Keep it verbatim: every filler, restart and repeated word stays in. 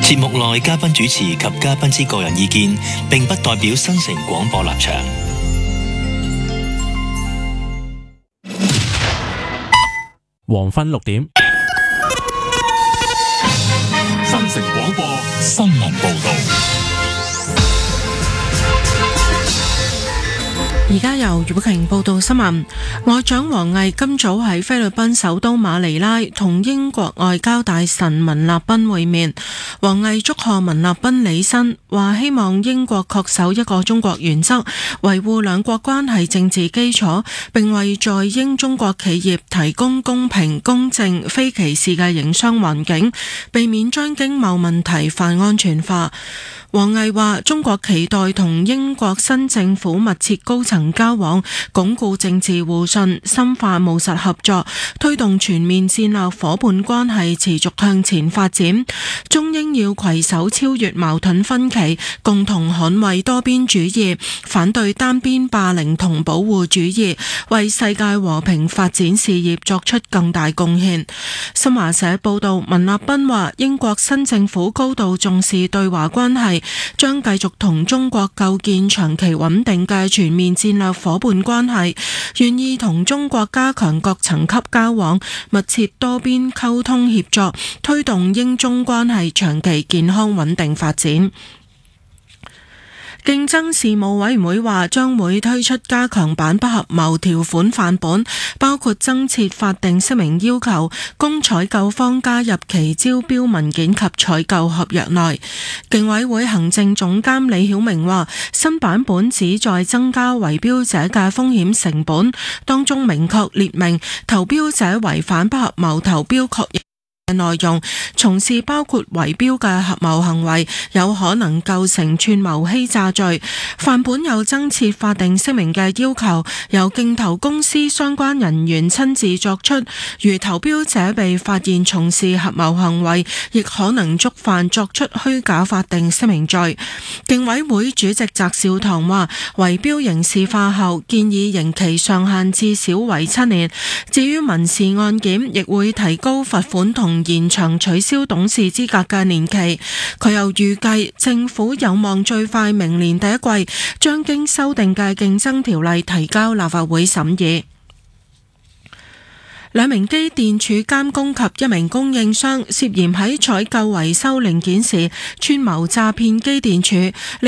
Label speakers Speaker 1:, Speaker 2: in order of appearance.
Speaker 1: 節目內嘉賓主持及嘉賓之個人意見，並不代表新城廣播立場。
Speaker 2: 黃昏六點，
Speaker 3: 新城廣播新聞報道。
Speaker 4: 而家由余寶瓊報道新聞。外長王毅今早喺菲律賓首都馬尼拉同英國外交大臣文立賓會面。王毅祝賀文立賓履新，話希望英國恪守一個中國原則，維護兩國關係政治基礎，並為在英中國企業提供公平、公正、非歧視嘅營商環境，避免將經貿問題泛安全化。王毅話：中國期待同英國新政府密切高層交往，鞏固政治互信，深化務實合作，推動全面戰略夥伴關係持續向前發展。中英要攜手超越矛盾分歧，共同捍衛多邊主義，反對單邊霸凌同保護主義，為世界和平發展事業作出更大貢獻。新華社報道，文立賓話：英國新政府高度重視對華關係，將繼續同中國構建長期穩定嘅全面戰略夥伴關係，願意同中國加強各層級交往，密切多邊溝通協作，推動英中關係長期健康穩定發展。競爭事務委員會話將會推出加強版不合謀條款範本，包括增設法定聲明要求，供採購方加入其招標文件及採購合約內。競委會行政總監李曉明話，新版本旨在增加圍標者嘅風險成本，當中明確列明投標者違反不合謀投標確認內容，從事包括圍標嘅合謀行為，有可能構成串謀欺詐罪。範本有增設法定聲明嘅要求，由競投公司相關人員親自作出。如投標者被發現從事合謀行為，亦可能觸犯作出虛假法定聲明罪。競委會主席翟紹唐話，圍標刑事化後，建議刑期上限至少為七年。至於民事案件，亦會提高罰款同延長取消董事資格嘅年期。佢又預計政府有望最快明年第一季將經修訂嘅競爭條例提交立法會審議。兩名機電署監工及一名供應商涉嫌喺採購維修零件時串謀詐騙機電署。